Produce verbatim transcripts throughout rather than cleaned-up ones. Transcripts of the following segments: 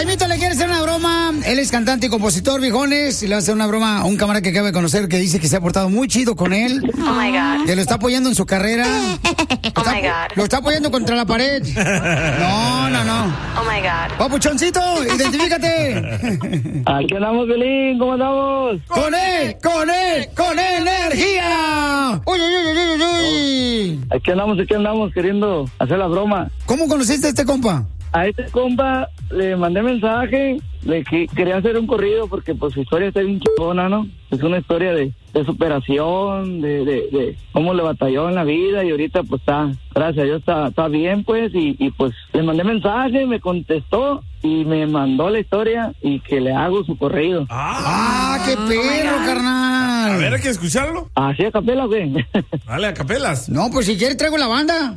Jaimito le quiere hacer una broma. Él es cantante y compositor, viejones. Y le va a hacer una broma a un camarada que acaba de conocer que dice que se ha portado muy chido con él. Oh my God. Que lo está apoyando en su carrera. Oh está, my God. Lo está apoyando contra la pared. No, no, no. Oh my God. Papuchoncito, identifícate. Aquí andamos, Violín, ¿cómo andamos? ¡Con él! ¡Con él! ¡Con energía! ¡Uy, uy, uy, uy, uy! Aquí andamos, aquí andamos queriendo hacer la broma. ¿Cómo conociste a este compa? A este compa le mandé mensaje de que quería hacer un corrido porque pues su historia está bien chingona, ¿no? Es una historia de, de superación, de, de, de cómo le batalló en la vida y ahorita pues está, gracias a Dios está, está bien pues y, y pues le mandé mensaje, me contestó y me mandó la historia y que le hago su corrido. ¡Ah, ah qué perro, oh carnal! A ver, hay que escucharlo. ¿Así a capela o qué? Dale, a capelas. No, pues si quieres traigo la banda.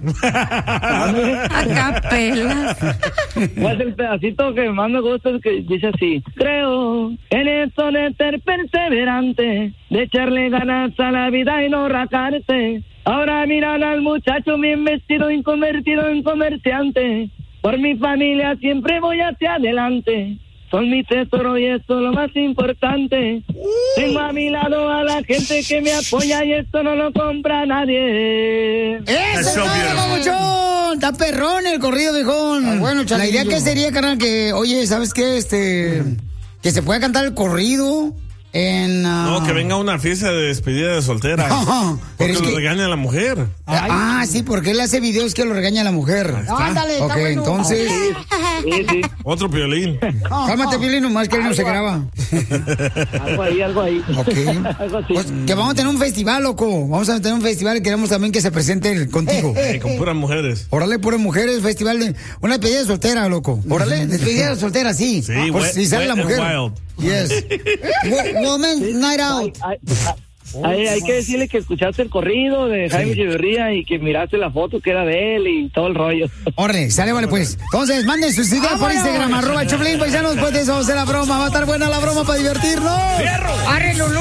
A capelas. Pues el pedacito que más me gusta es que dice así: creo en eso de ser perseverante, de echarle ganas a la vida y no rajarse. Ahora miran al muchacho bien vestido y convertido en comerciante. Por mi familia siempre voy hacia adelante. Son mi tesoro y esto es lo más importante. Tengo a mi lado a la gente que me apoya y esto no lo compra nadie. ¡Eso es muchón! Está perrón el corrido, viejón. Ah, bueno, la idea que sería, carnal, que, oye, ¿sabes qué? Este, que se pueda cantar el corrido en... Uh... No, que venga una fiesta de despedida de soltera. No, porque es lo que... regaña a la mujer. Ay. Ah, sí, porque él hace videos que lo regaña a la mujer. No, ándale, está Ok, bueno. entonces... Sí, sí. Otro Piolín. Cálmate, Piolín, nomás que él no se graba. Algo ahí, algo ahí. Ok. Algo así. Pues que vamos a tener un festival, loco. Vamos a tener un festival y queremos también que se presente el, contigo. Eh, con puras mujeres. Órale, puras mujeres, festival de... Una despedida de soltera, loco. Órale, despedida de soltera, sí. Sí, Por we, si sale we, la mujer. Wild. Yes. Woman night out. Hay, hay, hay, hay que decirle que escuchaste el corrido de Jaime Echeverría y que miraste la foto que era de él y todo el rollo. Órale, sale, vale, pues. Entonces, manden sus ideas por Instagram, arroba el Choplin, paisanos, pues de eso vamos a hacer la broma. Va a estar buena la broma para divertirnos. ¡Fierro! ¡Arre, Lulú!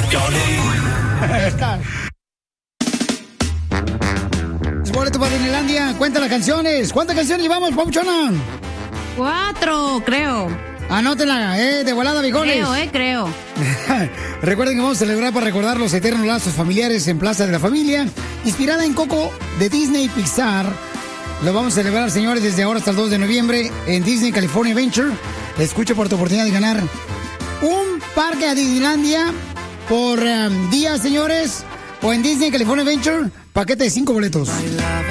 Es boleto para Disneylandia. Cuenta las canciones. ¿Cuántas canciones llevamos, Papuchona? Cuatro, creo. Anótenla, eh, de volada, viejones. Creo, eh, creo. Recuerden que vamos a celebrar para recordar los eternos lazos familiares en Plaza de la Familia. Inspirada en Coco de Disney y Pixar. Lo vamos a celebrar, señores, desde ahora hasta el dos de noviembre en Disney California Adventure. Escucha por tu oportunidad de ganar un parque a Disneylandia por um, día, señores. O en Disney California Adventure, paquete de cinco boletos.